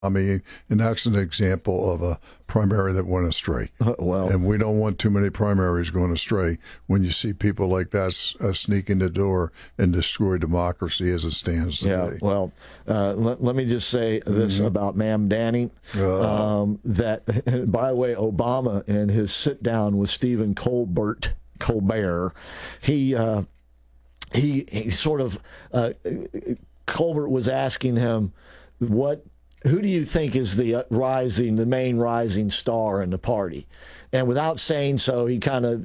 I mean, and that's an example of a primary that went astray. Well, and we don't want too many primaries going astray when you see people like that sneak in the door and destroy democracy as it stands today. Yeah, well, let me just say this about Mamdani. That, by the way, Obama in his sit-down with Stephen Colbert, he sort of, Colbert was asking him, who do you think is the main rising star in the party? And without saying so, he kind of,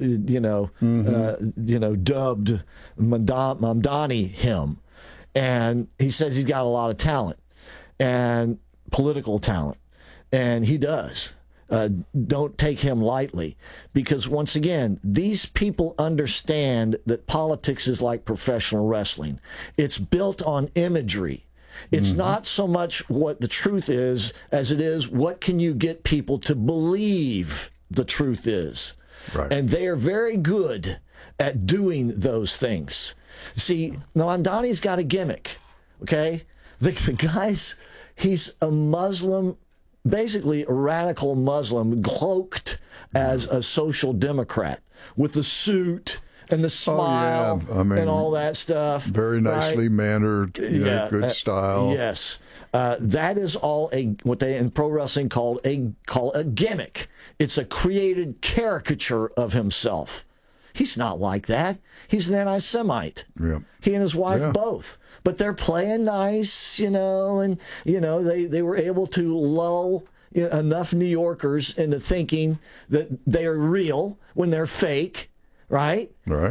dubbed Mamdani him. And he says he's got a lot of talent and political talent. And he does. Don't take him lightly, because once again, these people understand that politics is like professional wrestling. It's built on imagery. It's not so much what the truth is as it is what can you get people to believe the truth is. Right. And they are very good at doing those things. See, Mamdani's got a gimmick, okay? The guy's, he's a Muslim, basically a radical Muslim, cloaked as a social democrat with the suit and the smile and all that stuff. Very nicely mannered, good style. Yes. That is all what they in pro wrestling call a gimmick. It's a created caricature of himself. He's not like that. He's an anti-Semite. Yeah. He and his wife both. But they're playing nice, and they were able to lull enough New Yorkers into thinking that they are real when they're fake. Right? Right.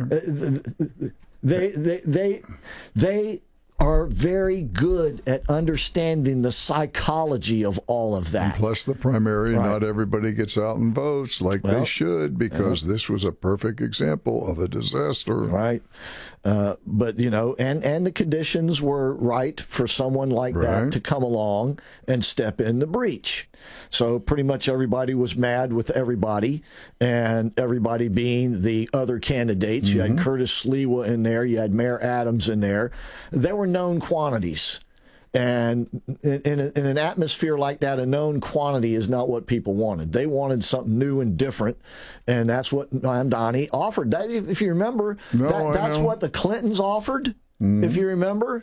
They are very good at understanding the psychology of all of that. And plus the primary, not everybody gets out and votes like they should, because this was a perfect example of a disaster. Right. But, and the conditions were right for someone like that to come along and step in the breach. So pretty much everybody was mad with everybody, and everybody being the other candidates. You had Curtis Sliwa in there. You had Mayor Adams in there. They were known quantities. And in an atmosphere like that, a known quantity is not what people wanted. They wanted something new and different, and that's what Mamdani offered. That, if you remember, that's what the Clintons offered, if you remember.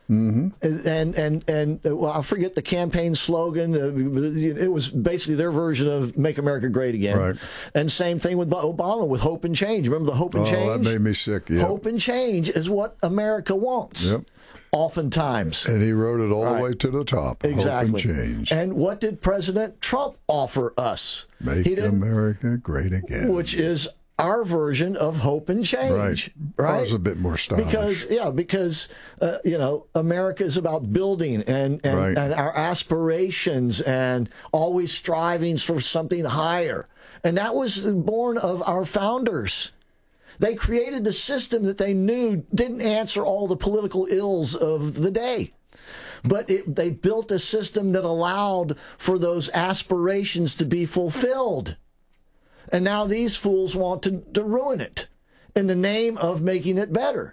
And well, I forget the campaign slogan. It was basically their version of "Make America Great Again." Right. And same thing with Obama with Hope and Change. Remember the Hope and Change? Oh, that made me sick. Yep. Hope and change is what America wants. Yep. Oftentimes. And he wrote it all the way to the top. Exactly. Hope and change. And what did President Trump offer us? Make America great again. Which is our version of hope and change. Right? That was a bit more stylish. Because America is about building and our aspirations and always striving for something higher. And that was born of our founders. They created the system that they knew didn't answer all the political ills of the day. But they built a system that allowed for those aspirations to be fulfilled. And now these fools want to ruin it in the name of making it better.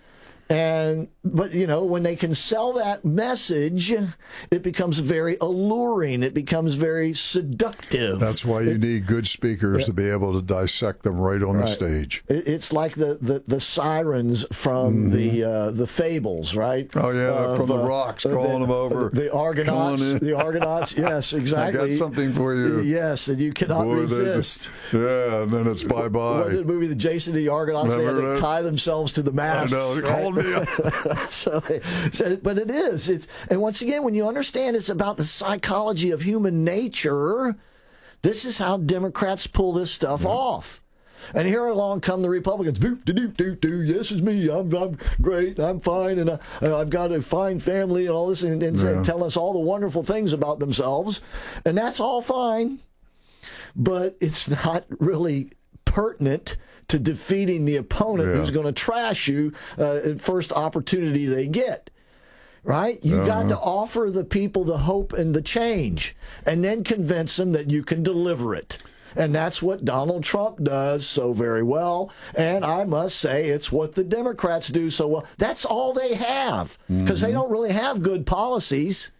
But when they can sell that message, it becomes very alluring. It becomes very seductive. That's why you need good speakers to be able to dissect them right on the stage. It's like the sirens from the fables, right? Oh yeah, from the rocks calling them over. The Argonauts. Yes, exactly. I got something for you. Yes, and you cannot resist. And then it's bye bye. What did the movie, the Jason the Argonauts? They had to tie themselves to the mast. I know. They called me. So they said, but it is. And once again, when you understand it's about the psychology of human nature, this is how Democrats pull this stuff off. And here along come the Republicans. Doop, doop, doop, doop. Yes, it's me. I'm great. I'm fine, and I've got a fine family, and all this, and tell us all the wonderful things about themselves, and that's all fine. But it's not really pertinent to defeating the opponent who's going to trash you at first opportunity they get. Right? You got to offer the people the hope and the change, and then convince them that you can deliver it. And that's what Donald Trump does so very well. And I must say, it's what the Democrats do so well. That's all they have, because they don't really have good policies.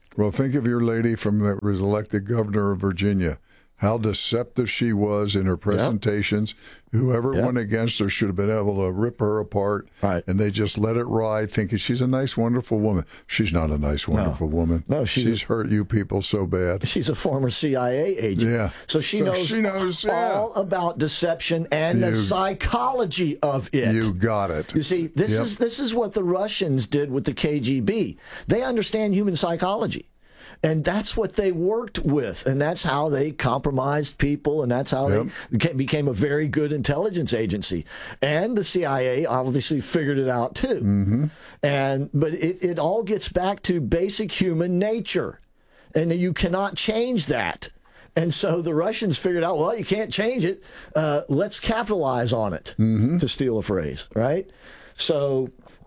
Well, think of your lady that was elected governor of Virginia. How deceptive she was in her presentations. Whoever went against her should have been able to rip her apart. Right. And they just let it ride, thinking she's a nice, wonderful woman. She's not a nice, wonderful woman. No, she's hurt you people so bad. She's a former CIA agent. Yeah. So she knows all about deception and the psychology of it. You got it. You see, this is what the Russians did with the KGB. They understand human psychology. And that's what they worked with, and that's how they compromised people, and that's how they became a very good intelligence agency. And the CIA obviously figured it out too. But it all gets back to basic human nature, and you cannot change that. And so the Russians figured out, well, you can't change it. Let's capitalize on it, to steal a phrase, right? So,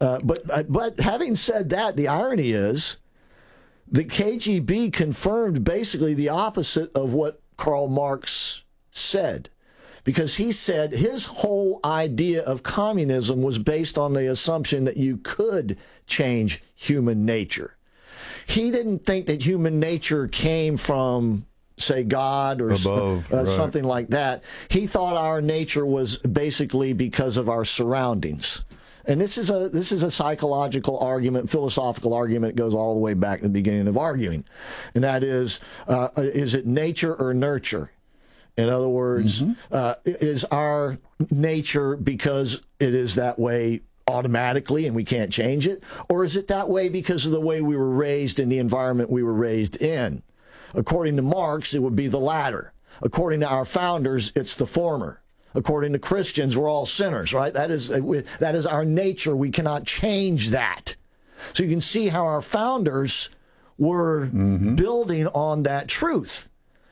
but having said that, the irony is, the KGB confirmed basically the opposite of what Karl Marx said, because he said his whole idea of communism was based on the assumption that you could change human nature. He didn't think that human nature came from, say, God or above, something like that. He thought our nature was basically because of our surroundings. And this is a psychological argument, philosophical argument. It goes all the way back to the beginning of arguing. And that is it nature or nurture? In other words, is our nature because it is that way automatically and we can't change it? Or is it that way because of the way we were raised in the environment we were raised in? According to Marx, it would be the latter. According to our founders, it's the former. According to Christians, we're all sinners, right? That is our nature. We cannot change that. So you can see how our founders were building on that truth.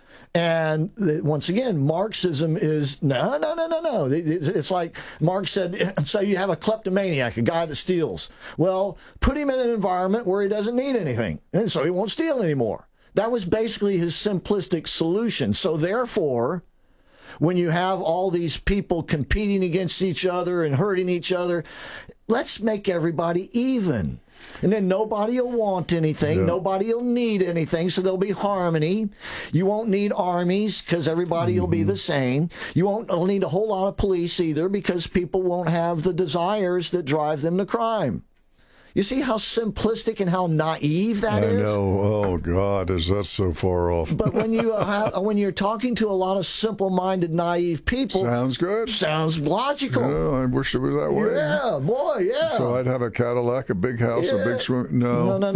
And once again, Marxism is, no. It's like Marx said, so you have a kleptomaniac, a guy that steals. Well, put him in an environment where he doesn't need anything, and so he won't steal anymore. That was basically his simplistic solution. So therefore, when you have all these people competing against each other and hurting each other, let's make everybody even. And then nobody will want anything. Nobody will need anything, so there'll be harmony. You won't need armies because everybody will be the same. You won't need a whole lot of police either because people won't have the desires that drive them to crime. You see how simplistic and how naive that is? I know. Oh, God, is that so far off? But when you're talking to a lot of simple-minded, naive people... Sounds good. Sounds logical. Yeah, I wish it was that way. Yeah, boy, yeah. So I'd have a Cadillac, a big house, a big swim... No. No.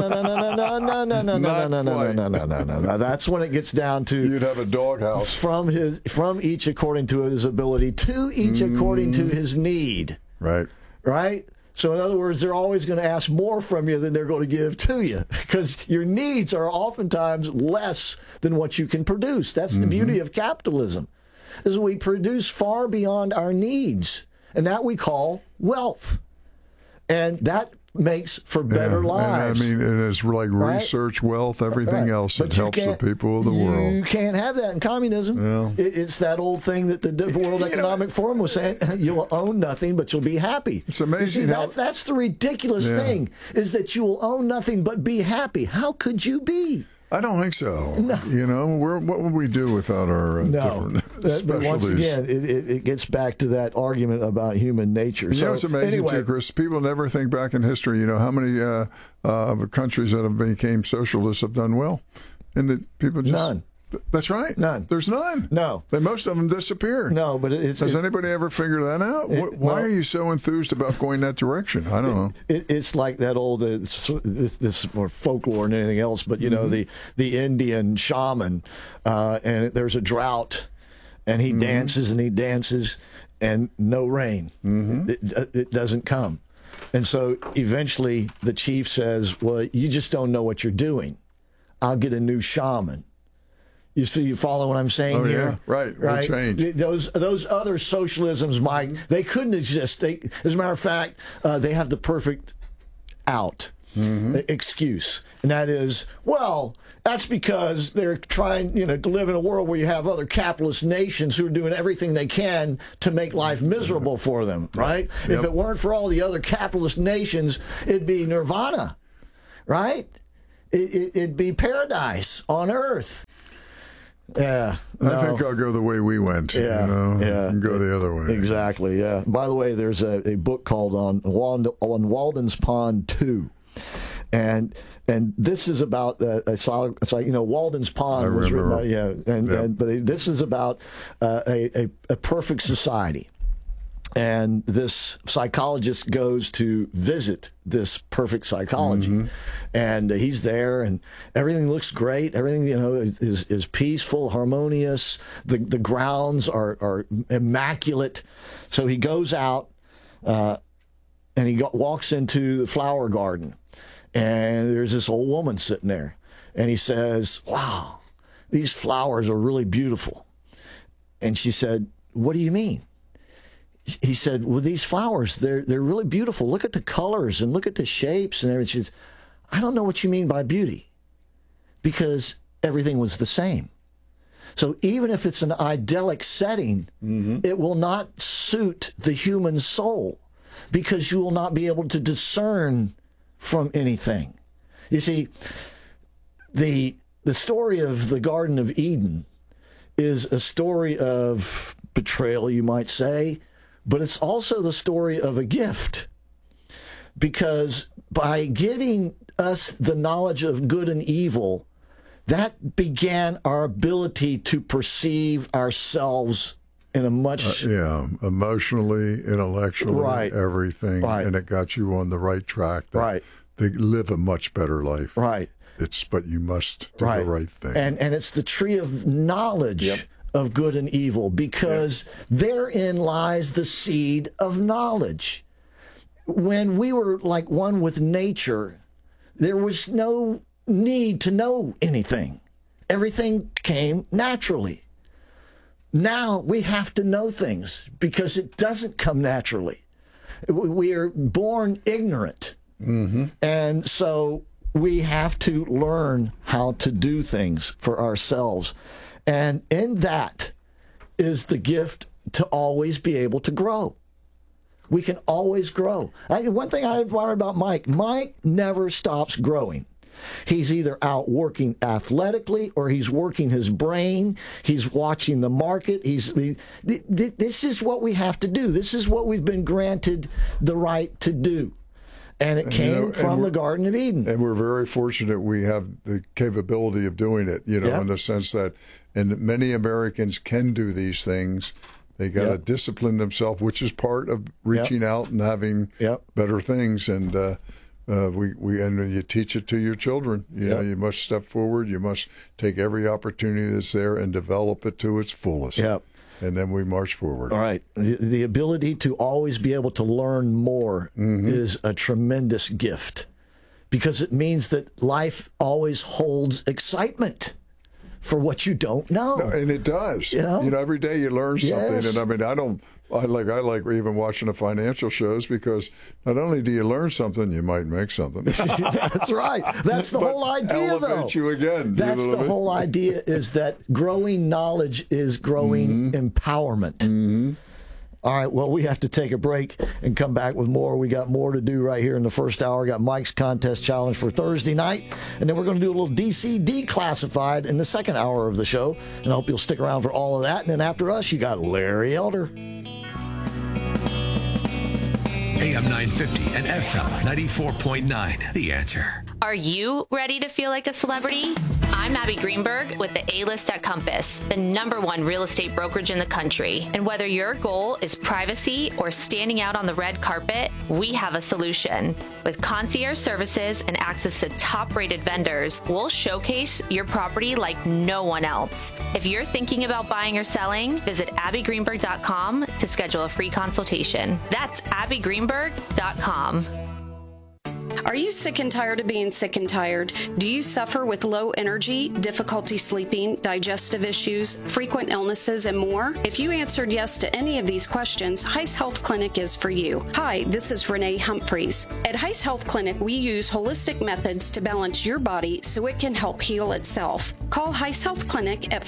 That's when it gets down to... You'd have a doghouse. From each according to his ability, to each according to his need. Right. Right? So in other words, they're always going to ask more from you than they're going to give to you because your needs are oftentimes less than what you can produce. That's the beauty of capitalism, is we produce far beyond our needs, and that we call wealth. And that makes for better lives. And I mean, it is like research, wealth, everything else. It helps the people of the world. You can't have that in communism. Yeah. It's that old thing that the World Economic Forum was saying, you'll own nothing, but you'll be happy. It's amazing. You see, that's the ridiculous thing, is that you will own nothing but be happy. How could you be? I don't think so. No. You know, what would we do without our different specialties? But once again, it gets back to that argument about human nature. You know, it's amazing, too, Chris. People never think back in history, you know, how many countries that have became socialists have done well. And people just... None. That's right. None. There's none. No. But most of them disappear. No, but Has anybody ever figured that out? Why are you so enthused about going that direction? I don't know. It's like that old, this is more folklore than anything else, but, you know, the Indian shaman, and there's a drought, and he dances and he dances, and no rain. It doesn't come. And so eventually the chief says, well, you just don't know what you're doing. I'll get a new shaman. You follow what I'm saying here? Yeah. Right. We'll change. Those other socialisms, Mike, they couldn't exist. As a matter of fact, they have the perfect out excuse, and that is, well, that's because they're trying, you know, to live in a world where you have other capitalist nations who are doing everything they can to make life miserable for them, right? Yep. If it weren't for all the other capitalist nations, it'd be nirvana, right? it'd be paradise on earth. Yeah, no. I think I'll go the way we went. Yeah, and go the other way. Exactly. Yeah. By the way, there's a book called on Walden's Pond 2, and this is about it's like Walden's Pond was written by, but this is about a perfect society. And this psychologist goes to visit this perfect psychology, and he's there, and everything looks great. Everything is peaceful, harmonious. The grounds are immaculate. So he goes out, and he walks into the flower garden, and there's this old woman sitting there, and he says, "Wow, these flowers are really beautiful." And she said, "What do you mean?" He said, "Well, these flowers, they're really beautiful. Look at the colors and look at the shapes and everything." She says, "I don't know what you mean by beauty, because everything was the same. So even if it's an idyllic setting, it will not suit the human soul, because you will not be able to discern from anything." You see, the story of the Garden of Eden is a story of betrayal, you might say, but it's also the story of a gift, because by giving us the knowledge of good and evil, that began our ability to perceive ourselves in a much... emotionally, intellectually, everything. Right. And it got you on the right track. Right. To live a much better life. Right. But you must do the right thing. And it's the tree of knowledge of good and evil, because therein lies the seed of knowledge. When we were like one with nature, there was no need to know anything. Everything came naturally. Now we have to know things because it doesn't come naturally. We are born ignorant. And so we have to learn how to do things for ourselves. And in that is the gift to always be able to grow. We can always grow. One thing I admire about Mike never stops growing. He's either out working athletically or he's working his brain. He's watching the market. This is what we have to do. This is what we've been granted the right to do. And it came from the Garden of Eden. And we're very fortunate we have the capability of doing it, in the sense that, and many Americans can do these things. They got to discipline themselves, which is part of reaching out and having better things. And and you teach it to your children. You must step forward. You must take every opportunity that's there and develop it to its fullest. And then we march forward. All right. The ability to always be able to learn more is a tremendous gift, because it means that life always holds excitement for what you don't know. No, and it does. Every day you learn something. Yes. And I mean, I like even watching the financial shows, because not only do you learn something, you might make something. That's right. That's the whole idea, elevate you again. That's the whole idea, is that growing knowledge is growing empowerment. All right, well, we have to take a break and come back with more. We got more to do right here in the first hour. We got Mike's contest challenge for Thursday night, and then we're going to do a little DC Declassified in the second hour of the show, and I hope you'll stick around for all of that. And then after us, you got Larry Elder. AM 950 and FM 94.9, The Answer. Are you ready to feel like a celebrity? I'm Abby Greenberg with the A-List at Compass, the #1 real estate brokerage in the country. And whether your goal is privacy or standing out on the red carpet, we have a solution. With concierge services and access to top-rated vendors, we'll showcase your property like no one else. If you're thinking about buying or selling, visit abbygreenberg.com to schedule a free consultation. That's abbygreenberg.com. Are you sick and tired of being sick and tired? Do you suffer with low energy, difficulty sleeping, digestive issues, frequent illnesses, and more? If you answered yes to any of these questions, Heiss Health Clinic is for you. Hi, this is Renee Humphreys. At Heiss Health Clinic, we use holistic methods to balance your body so it can help heal itself. Call Heiss Health Clinic at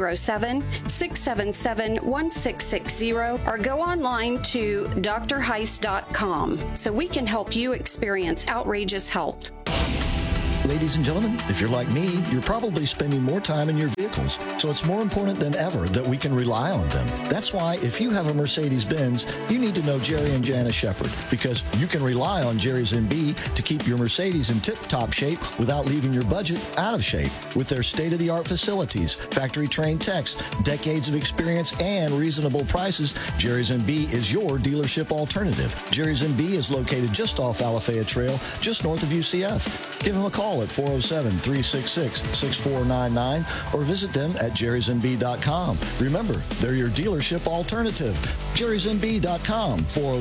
407-677-1660 or go online to drheiss.com so we can help you experience outrageous health. Ladies and gentlemen, if you're like me, you're probably spending more time in your vehicles, so it's more important than ever that we can rely on them. That's why if you have a Mercedes-Benz, you need to know Jerry and Jana Shepard, because you can rely on Jerry's MB to keep your Mercedes in tip-top shape without leaving your budget out of shape. With their state-of-the-art facilities, factory-trained techs, decades of experience, and reasonable prices, Jerry's MB is your dealership alternative. Jerry's MB is located just off Alafaya Trail, just north of UCF. Give them a call at 407-366-6499 or visit them at jerrysmb.com. Remember, they're your dealership alternative. jerrysmb.com,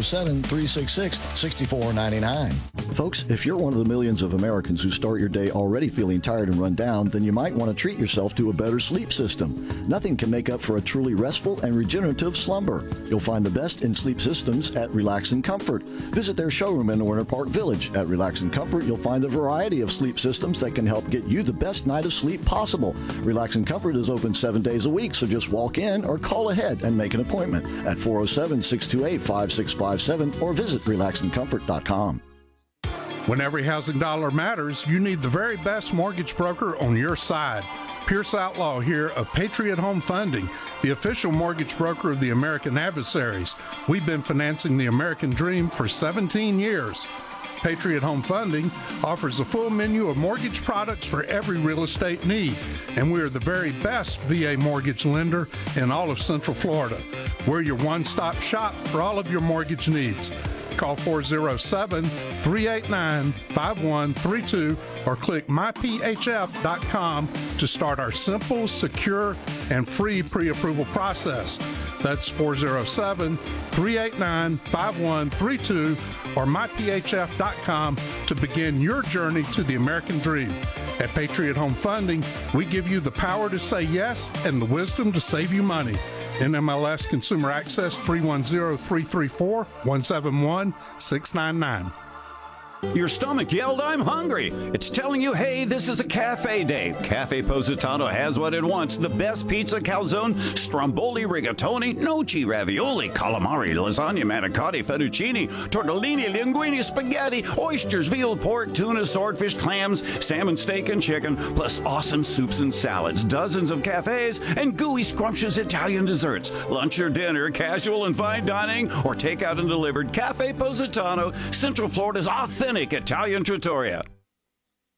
407-366-6499. Folks, if you're one of the millions of Americans who start your day already feeling tired and run down, then you might want to treat yourself to a better sleep system. Nothing can make up for a truly restful and regenerative slumber. You'll find the best in sleep systems at Relax and Comfort. Visit their showroom in Winter Park Village. At Relax and Comfort, you'll find a variety of sleep systems that can help get you the best night of sleep possible. Relax and Comfort is open 7 days a week, so just walk in or call ahead and make an appointment at 407-628-5657 or visit relaxandcomfort.com. When every housing dollar matters, you need the very best mortgage broker on your side. Pierce Outlaw here of Patriot Home Funding, the official mortgage broker of the American Adversaries. We've been financing the American dream for 17 years. Patriot Home Funding offers a full menu of mortgage products for every real estate need, and we are the very best VA mortgage lender in all of Central Florida. We're your one-stop shop for all of your mortgage needs. Call 407-389-5132 or click myphf.com to start our simple, secure, and free pre-approval process. That's 407-389-5132 or myphf.com to begin your journey to the American dream. At Patriot Home Funding, we give you the power to say yes and the wisdom to save you money. NMLS Consumer Access 310-334-171-699. Your stomach yelled, "I'm hungry." It's telling you, hey, this is a cafe day. Cafe Positano has what it wants. The best pizza, calzone, stromboli, rigatoni, gnocchi, ravioli, calamari, lasagna, manicotti, fettuccine, tortellini, linguine, spaghetti, oysters, veal, pork, tuna, swordfish, clams, salmon, steak, and chicken, plus awesome soups and salads, dozens of cafes, and gooey, scrumptious Italian desserts. Lunch or dinner, casual and fine dining, or takeout and delivered. Cafe Positano, Central Florida's authentic Italian trattoria.